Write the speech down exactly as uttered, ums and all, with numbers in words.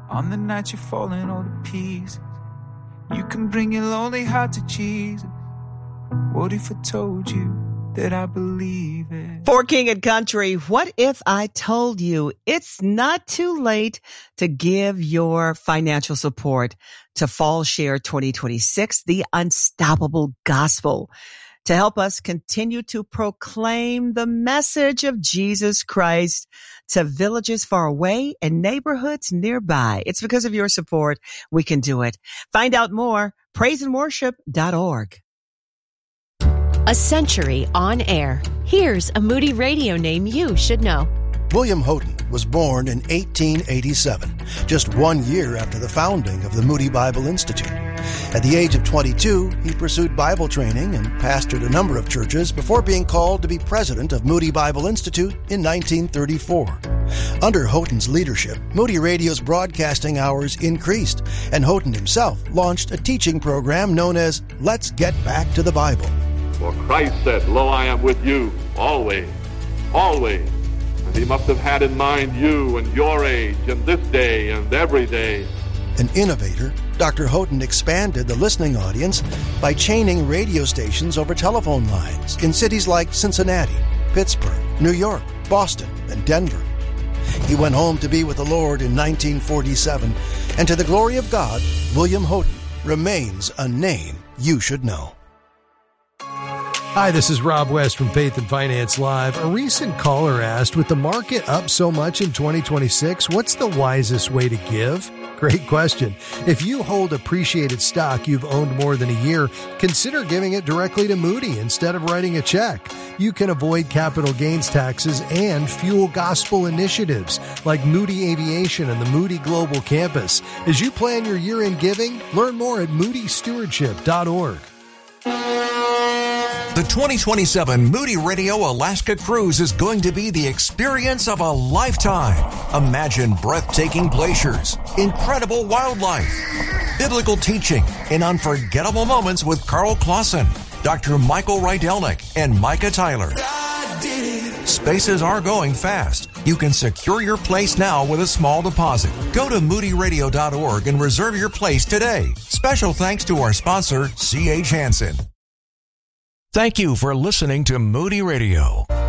On the night you're falling all to pieces, you can bring your lonely heart to Jesus. What if I told you that I believe it? For King and Country, what if I told you it's not too late to give your financial support to Fall Share twenty twenty-six, the unstoppable gospel, to help us continue to proclaim the message of Jesus Christ to villages far away and neighborhoods nearby. It's because of your support we can do it. Find out more, praise and worship dot org. A century on air. Here's a Moody Radio name you should know. William Houghton was born in eighteen eighty-seven, just one year after the founding of the Moody Bible Institute. At the age of twenty-two, he pursued Bible training and pastored a number of churches before being called to be president of Moody Bible Institute in nineteen thirty-four. Under Houghton's leadership, Moody Radio's broadcasting hours increased, and Houghton himself launched a teaching program known as Let's Get Back to the Bible. For Christ said, "Lo, I am with you always, always." And he must have had in mind you and your age and this day and every day. An innovator, Doctor Houghton expanded the listening audience by chaining radio stations over telephone lines in cities like Cincinnati, Pittsburgh, New York, Boston, and Denver. He went home to be with the Lord in nineteen forty-seven, and to the glory of God, William Houghton remains a name you should know. Hi, this is Rob West from Faith and Finance Live. A recent caller asked, with the market up so much in twenty twenty-six, what's the wisest way to give? Great question. If you hold appreciated stock you've owned more than a year, consider giving it directly to Moody instead of writing a check. You can avoid capital gains taxes and fuel gospel initiatives like Moody Aviation and the Moody Global Campus. As you plan your year-end giving, learn more at moody stewardship dot org. The twenty twenty-seven Moody Radio Alaska Cruise is going to be the experience of a lifetime. Imagine breathtaking glaciers, incredible wildlife, biblical teaching, and unforgettable moments with Carl Clausen, Doctor Michael Rydelnik, and Micah Tyler. Spaces are going fast. You can secure your place now with a small deposit. Go to moody radio dot org and reserve your place today. Special thanks to our sponsor, C H Hansen. Thank you for listening to Moody Radio.